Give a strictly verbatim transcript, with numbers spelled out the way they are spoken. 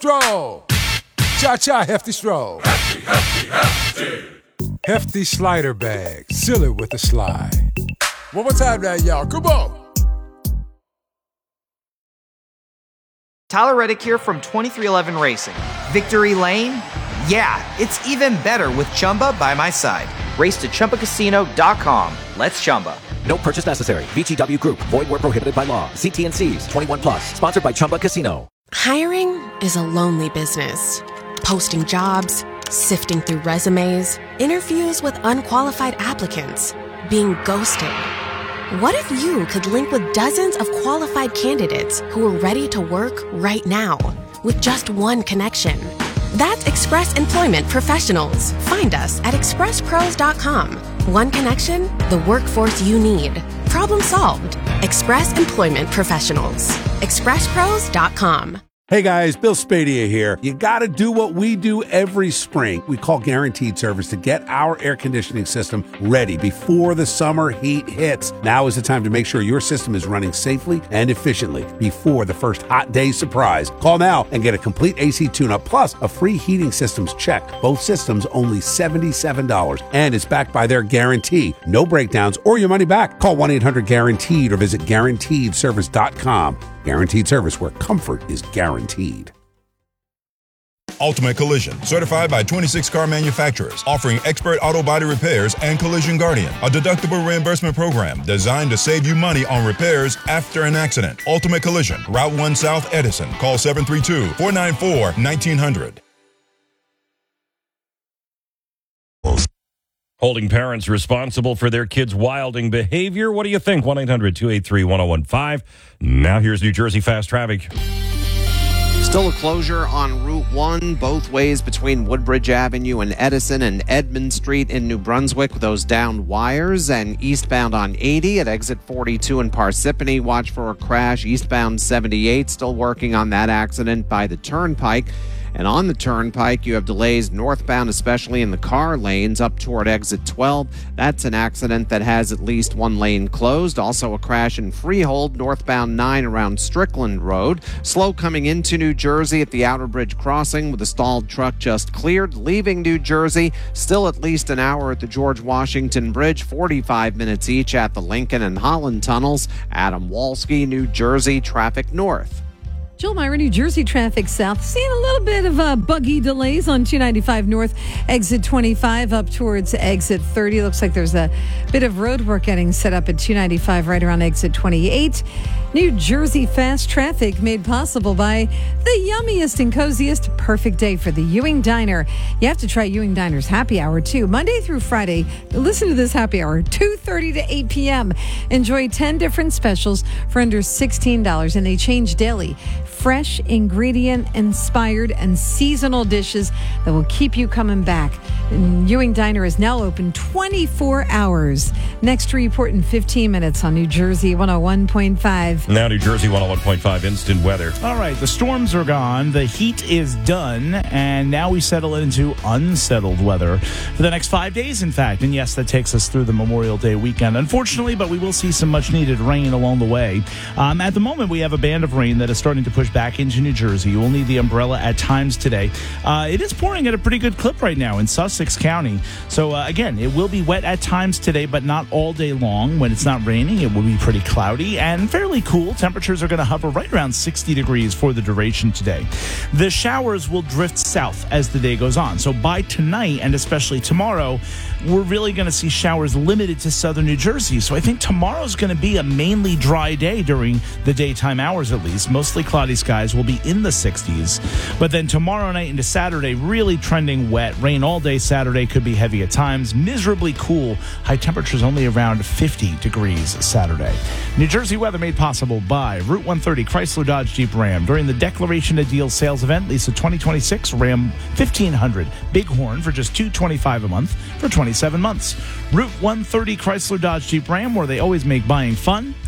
Stroll. Cha-cha, hefty stroll. Hefty, hefty, hefty. Hefty slider bag. Seal it with a slide. One more time now, y'all. Come on. Tyler Reddick here from twenty-three eleven Racing. Victory Lane? Yeah, it's even better with Chumba by my side. Race to Chumba Casino dot com. Let's Chumba. No purchase necessary. V G W Group. Void where prohibited by law. See T and C's. twenty-one plus. Sponsored by Chumba Casino. Hiring is a lonely business. Posting jobs, sifting through resumes, interviews with unqualified applicants, being ghosted. What if you could link with dozens of qualified candidates who are ready to work right now with just one connection? That's Express Employment Professionals. Find us at express pros dot com. One connection, the workforce you need. Problem solved. Express Employment Professionals. express pros dot com. Hey guys, Bill Spadia here. You gotta do what we do every spring. We call Guaranteed Service to get our air conditioning system ready before the summer heat hits. Now is the time to make sure your system is running safely and efficiently before the first hot day surprise. Call now and get a complete A C tune-up plus a free heating systems check. Both systems only seventy-seven dollars and it's backed by their guarantee. No breakdowns or your money back. Call one eight hundred guaranteed or visit guaranteed service dot com. Guaranteed Service, where comfort is guaranteed. Ultimate Collision, certified by twenty-six car manufacturers, offering expert auto body repairs and Collision Guardian, a deductible reimbursement program designed to save you money on repairs after an accident. Ultimate Collision, Route one South Edison. Call seven three two, four nine four, one nine zero zero. Holding parents responsible for their kids' wilding behavior. What do you think? one eight hundred two eight three one oh one five. Now here's New Jersey Fast Traffic. Still a closure on Route one, both ways between Woodbridge Avenue and Edison and Edmond Street in New Brunswick with those downed wires, and eastbound on eighty at exit forty-two in Parsippany. Watch for a crash. Eastbound seventy-eight, still working on that accident by the Turnpike. And on the Turnpike, you have delays northbound, especially in the car lanes up toward exit twelve. That's an accident that has at least one lane closed. Also a crash in Freehold, northbound nine around Strickland Road. Slow coming into New Jersey at the Outer Bridge crossing with a stalled truck just cleared. Leaving New Jersey, still at least an hour at the George Washington Bridge, forty-five minutes each at the Lincoln and Holland tunnels. Adam Walski, New Jersey, traffic north. Jill Myra, New Jersey traffic south. Seeing a little bit of uh, buggy delays on two ninety-five north, exit twenty-five up towards exit thirty. Looks like there's a bit of road work getting set up at two ninety-five right around exit twenty-eight. New Jersey fast traffic made possible by the yummiest and coziest perfect day for the Ewing Diner. You have to try Ewing Diner's happy hour too. Monday through Friday, listen to this happy hour, two thirty to eight p.m. Enjoy ten different specials for under sixteen dollars, and they change daily. Fresh, ingredient-inspired, and seasonal dishes that will keep you coming back. And Ewing Diner is now open twenty-four hours. Next report in fifteen minutes on New Jersey one oh one point five. Now New Jersey one oh one point five instant weather. All right, the storms are gone, the heat is done, and now we settle into unsettled weather for the next five days, in fact. And yes, that takes us through the Memorial Day weekend, unfortunately, but we will see some much-needed rain along the way. Um, at the moment, we have a band of rain that is starting to push back into New Jersey. You will need the umbrella at times today. Uh, it is pouring at a pretty good clip right now in Sussex County. So, uh, again, it will be wet at times today, but not all day long. When it's not raining, it will be pretty cloudy and fairly cool. Temperatures are going to hover right around sixty degrees for the duration today. The showers will drift south as the day goes on. So by tonight and especially tomorrow, we're really going to see showers limited to southern New Jersey. So I think tomorrow's going to be a mainly dry day during the daytime hours at least. Mostly cloudy skies will be in the sixties. But then tomorrow night into Saturday, really trending wet. Rain all day Saturday, could be heavy at times. Miserably cool. High temperatures only around fifty degrees Saturday. New Jersey weather made possible by Route one thirty Chrysler Dodge Jeep Ram. During the Declaration of Deals sales event, lease a twenty twenty-six Ram fifteen hundred Bighorn for just two hundred twenty-five dollars a month for twenty-seven months. Route one thirty Chrysler Dodge Jeep Ram, where they always make buying fun.